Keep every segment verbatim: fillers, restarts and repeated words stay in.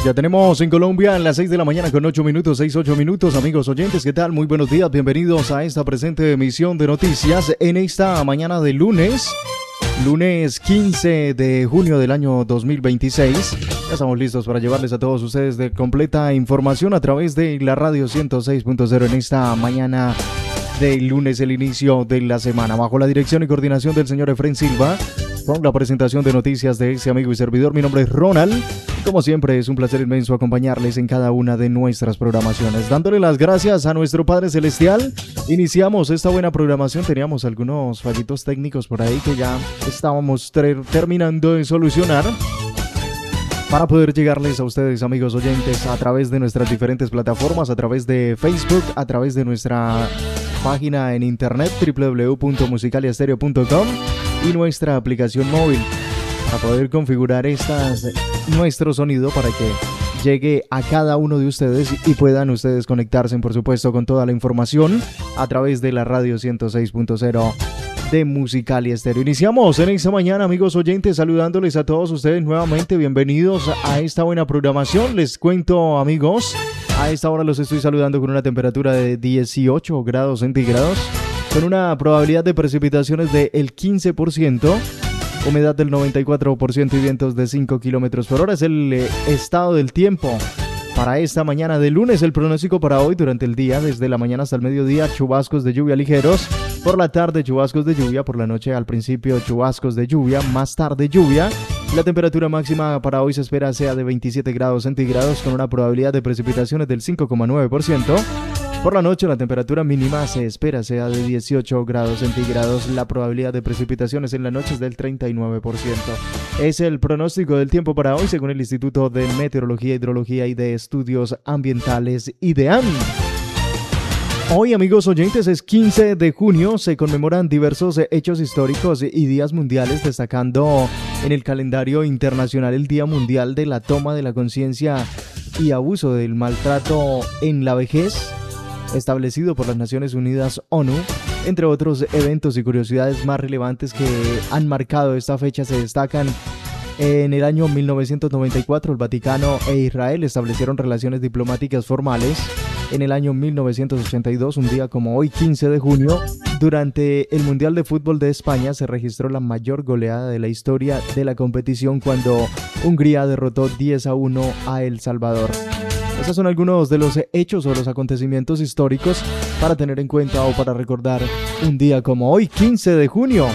Ya tenemos en Colombia las seis de la mañana con ocho minutos, seis, ocho minutos. Amigos oyentes, ¿qué tal? Muy buenos días, bienvenidos a esta presente emisión de noticias en esta mañana de lunes. Lunes quince de junio del año dos mil veintiséis. Ya estamos listos para llevarles a todos ustedes de completa información a través de la radio ciento seis punto cero en esta mañana de lunes, el inicio de la semana. Bajo la dirección y coordinación del señor Efraín Silva, con la presentación de noticias de ese amigo y servidor. Mi nombre es Ronald. Como siempre, es un placer inmenso acompañarles en cada una de nuestras programaciones. Dándole las gracias a nuestro Padre Celestial, iniciamos esta buena programación. Teníamos algunos fallitos técnicos por ahí que ya estábamos ter- terminando de solucionar para poder llegarles a ustedes, amigos oyentes, a través de nuestras diferentes plataformas, a través de Facebook, a través de nuestra página en internet doble u doble u doble u punto musicaliastereo punto com y nuestra aplicación móvil, para poder configurar estas, nuestro sonido para que llegue a cada uno de ustedes y puedan ustedes conectarse, por supuesto, con toda la información a través de la radio ciento seis punto cero de Musicalia Estéreo. Iniciamos en esta mañana, amigos oyentes, saludándoles a todos ustedes nuevamente. Bienvenidos a esta buena programación. Les cuento, amigos, a esta hora los estoy saludando con una temperatura de dieciocho grados centígrados, con una probabilidad de precipitaciones del quince por ciento, humedad del noventa y cuatro por ciento y vientos de cinco kilómetros por hora. Es el eh, estado del tiempo para esta mañana de lunes. El pronóstico para hoy: durante el día, desde la mañana hasta el mediodía, chubascos de lluvia ligeros. Por la tarde, chubascos de lluvia. Por la noche, al principio, chubascos de lluvia. Más tarde, lluvia. La temperatura máxima para hoy se espera sea de veintisiete grados centígrados, con una probabilidad de precipitaciones del cinco coma nueve por ciento. Por la noche, la temperatura mínima se espera sea de dieciocho grados centígrados. La probabilidad de precipitaciones en la noche es del treinta y nueve por ciento. Es el pronóstico del tiempo para hoy, según el Instituto de Meteorología, Hidrología y de Estudios Ambientales, IDEAM. Hoy, amigos oyentes, es quince de junio. Se conmemoran diversos hechos históricos y días mundiales, destacando en el calendario internacional el Día Mundial de la Toma de la Conciencia y Abuso del Maltrato en la Vejez, establecido por las Naciones Unidas, ONU. Entre otros eventos y curiosidades más relevantes que han marcado esta fecha se destacan: en el año mil novecientos noventa y cuatro, el Vaticano e Israel establecieron relaciones diplomáticas formales. En el año mil novecientos ochenta y dos, un día como hoy, quince de junio, durante el Mundial de Fútbol de España, se registró la mayor goleada de la historia de la competición, cuando Hungría derrotó diez a uno a El Salvador. Estos son algunos de los hechos o los acontecimientos históricos para tener en cuenta o para recordar un día como hoy, quince de junio.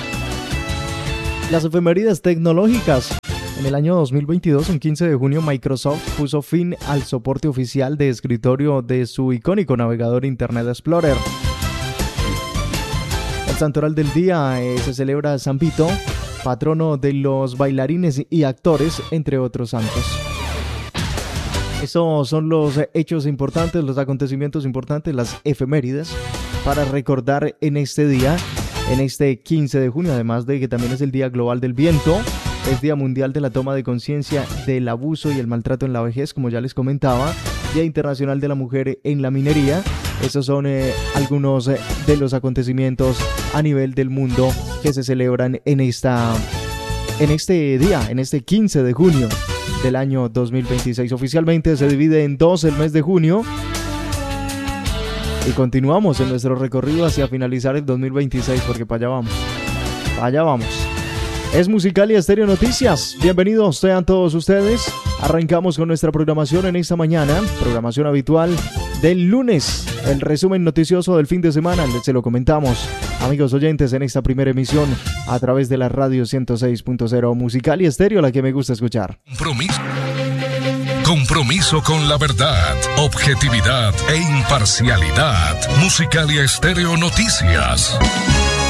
Las efemérides tecnológicas. En el año dos mil veintidós, un quince de junio, Microsoft puso fin al soporte oficial de escritorio de su icónico navegador Internet Explorer. El santoral del día eh, se celebra San Vito, patrono de los bailarines y actores, entre otros santos. Esos son los hechos importantes, los acontecimientos importantes, las efemérides para recordar en este día, en este quince de junio, además de que también es el Día Global del Viento, es Día Mundial de la Toma de Conciencia del Abuso y el Maltrato en la Vejez, como ya les comentaba, Día Internacional de la Mujer en la Minería. Estos son eh, algunos eh, de los acontecimientos a nivel del mundo que se celebran en, esta, en este día, en este quince de junio del año dos mil veintiséis. Oficialmente se divide en dos el mes de junio. Y continuamos en nuestro recorrido hacia finalizar el dos mil veintiséis, porque para allá vamos, para allá vamos. Es Musicalia Estéreo Noticias. Bienvenidos sean todos ustedes. Arrancamos con nuestra programación en esta mañana, programación habitual del lunes, el resumen noticioso del fin de semana. Se lo comentamos, amigos oyentes, en esta primera emisión a través de la radio ciento seis punto cero Musicalia Estéreo, la que me gusta escuchar. Compromiso. Compromiso con la verdad, objetividad e imparcialidad. Musicalia Estéreo Noticias.